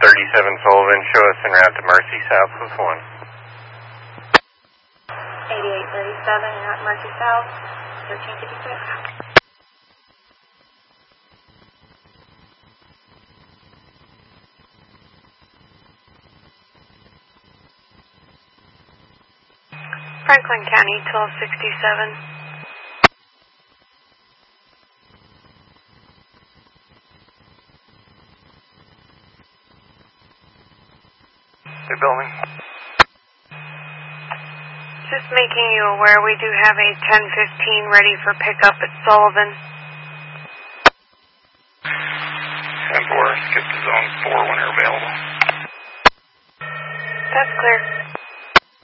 Sullivan, show us en route to Mercy South with 1. 8837, en route to Mercy South, 1356. Franklin County, 1267. Hey, Bellamy. Just making you aware we do have a 1015 ready for pickup at Sullivan. 10-4, skip to zone 4 when you're available. That's clear.